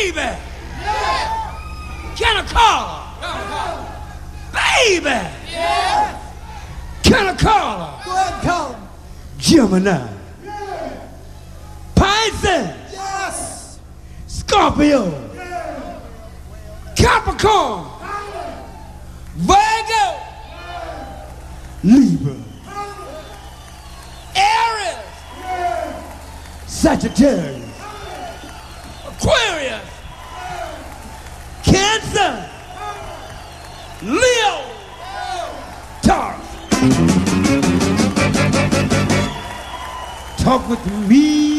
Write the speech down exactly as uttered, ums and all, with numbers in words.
Baby! Yeah! Can I call her? Baby! Yeah! Can I call her? Go ahead and call him. Gemini. Yeah. Pisces. Yes. Scorpio. Yeah. Capricorn. Yeah. Virgo. Yeah. Libra. Yeah. Aries. Yeah. Sagittarius. Yeah. Aquarius. Yeah. Cancer. Yeah. Leo. Yeah. Taurus. Talk with me.